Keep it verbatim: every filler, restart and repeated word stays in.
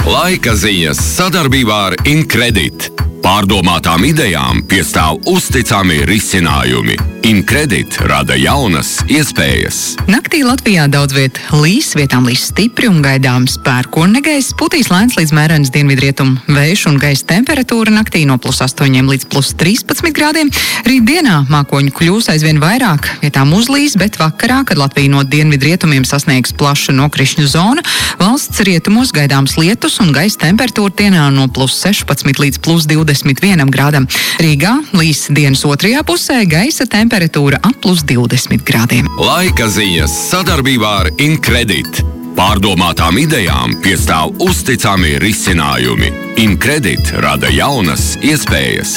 Laika ziņas sadarbībā ar Incredit. Pārdomātām idejām piestāv uzticami risinājumi. Incredit rada jaunas iespējas. Naktī Latvijā daudz viet līs, vietām līs stipri un gaidāms pērkonnegaiss, putīs lēns līdz mērens dienvidrietumu vējš un gaisa temperatūra naktī no plus astoņiem līdz plus trīspadsmit grādiem. Rīt dienā mākoņu kļūs aizvien vairāk, vietām uzlīs, bet vakarā, kad Latvija no dienvidrietumiem sasniegs plaša nokrišņu zona, valsts rietumos gaidāms lietus un gaisa temperatūra dienā no plus sešpadsmit līdz plus divdesmit vienam grādam. Rīgā līs dienas otrajā pusē, gaisa temperatūra ap plus divdesmit grādiem. Laika ziņas sadarbībā ar Incredit. Pārdomātām idejām piestāv uzticami risinājumi. Incredit rada jaunas iespējas.